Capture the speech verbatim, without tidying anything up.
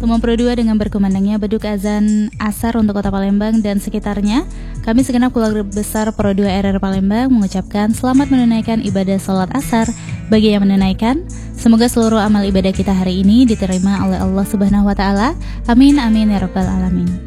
Untuk memperoleh dengan berkumandangnya beduk azan asar untuk kota Palembang dan sekitarnya, kami segenap keluarga besar Pro dua R R Palembang mengucapkan selamat menunaikan ibadah sholat asar bagi yang menunaikan. Semoga seluruh amal ibadah kita hari ini diterima oleh Allah Subhanahu wa taala. Amin amin ya rabbal alamin.